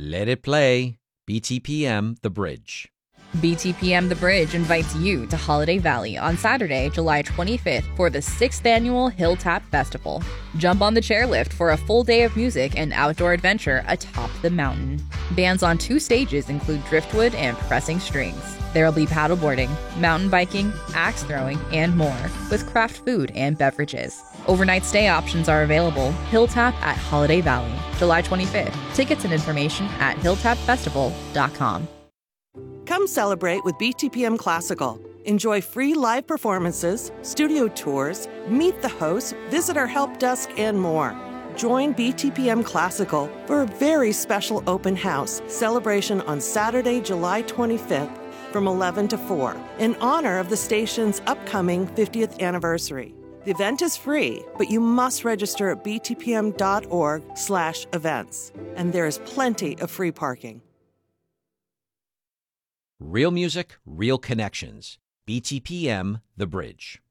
Let it play. BTPM The Bridge. BTPM The Bridge invites you to Holiday Valley on Saturday, July 25th for the 6th annual Hilltap Festival. Jump on the chairlift for a full day of music and outdoor adventure atop the mountain. Bands on 2 stages include Driftwood and Pressing Strings. There will be paddleboarding, mountain biking, axe throwing, and more, with craft food and beverages. Overnight stay options are available. Hilltap at Holiday Valley, July 25th. Tickets and information at hilltapfestival.com. Come celebrate with BTPM Classical. Enjoy free live performances, studio tours, meet the hosts, visit our help desk, and more. Join BTPM Classical for a very special open house celebration on Saturday, July 25th from 11 to 4 in honor of the station's upcoming 50th anniversary. The event is free, but you must register at btpm.org/events, and there is plenty of free parking. Real music, real connections. BTPM The Bridge.